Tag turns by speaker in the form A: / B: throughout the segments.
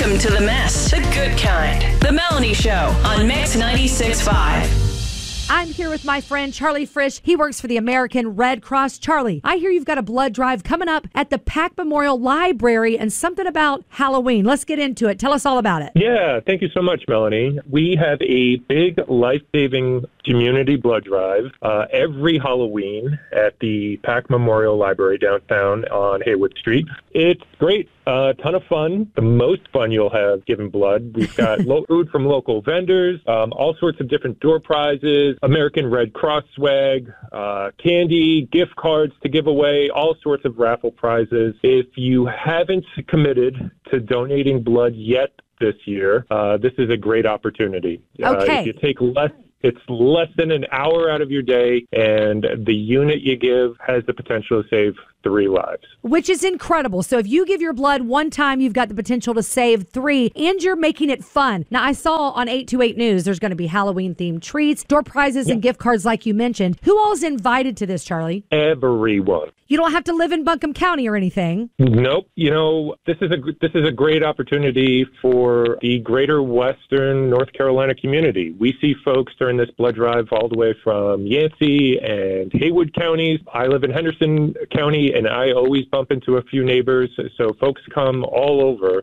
A: Welcome to the mess, the good kind. The Melanie Show on Mix 96.5.
B: I'm here with my friend Charlie Frisch. He works for the American Red Cross. Charlie, I hear you've got a blood drive coming up at the Pack Memorial Library and something about Halloween. Let's get into it. Tell us all about it.
C: Yeah, thank you so much, Melanie. We have a big life-saving community blood drive every Halloween at the Pack Memorial Library downtown on Haywood Street. It's great. A ton of fun. The most fun you'll have giving blood. We've got food from local vendors, all sorts of different door prizes, American Red Cross swag, candy, gift cards to give away, all sorts of raffle prizes. If you haven't committed to donating blood yet this year, this is a great opportunity.
B: Okay.
C: If you take it's less than an hour out of your day, and the unit you give has the potential to save 3 lives.
B: Which is incredible. So if you give your blood one time, you've got the potential to save 3, and you're making it fun. Now, I saw on 828 News, there's going to be Halloween-themed treats, door prizes, and gift cards like you mentioned. Who all's invited to this, Charlie?
C: Everyone.
B: You don't have to live in Buncombe County or anything.
C: Nope. You know, this is a great opportunity for the greater Western North Carolina community. We see folks during this blood drive all the way from Yancey and Haywood counties. I live in Henderson County, and I always bump into a few neighbors. So folks come all over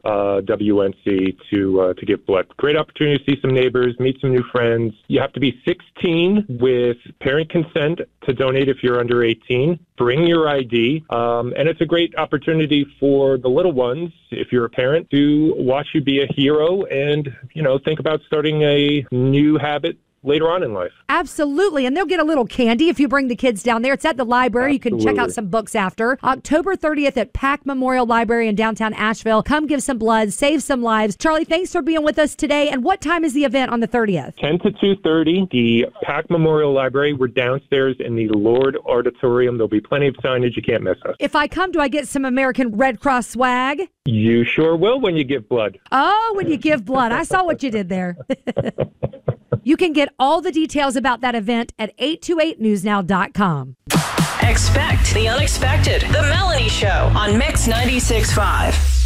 C: WNC to give blood. Great opportunity to see some neighbors, meet some new friends. You have to be 16 with parent consent to donate if you're under 18. Bring your ID, and it's a great opportunity for the little ones, if you're a parent, to watch you be a hero and, think about starting a new habit later on in life.
B: Absolutely. And they'll get a little candy if you bring the kids down there. It's at the library.
C: Absolutely.
B: You can check out some books after. October 30th at Pack Memorial Library in downtown Asheville. Come give some blood, save some lives. Charlie, thanks for being with us today. And what time is the event on the 30th?
C: 10 to 2:30, the Pack Memorial Library. We're downstairs in the Lord Auditorium. There'll be plenty of signage. You can't miss us.
B: If I come, do I get some American Red Cross swag?
C: You sure will when you give blood.
B: Oh, when you give blood. I saw what you did there. You can get all the details about that event at 828newsnow.com.
A: Expect the unexpected. The Melanie Show on Mix 96.5.